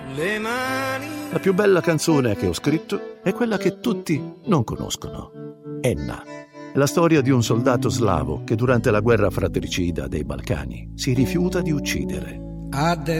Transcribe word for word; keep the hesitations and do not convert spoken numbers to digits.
le mani. La più bella canzone che ho scritto è quella che tutti non conoscono. Enna. È la storia di un soldato slavo che durante la guerra fratricida dei Balcani si rifiuta di uccidere. Adesso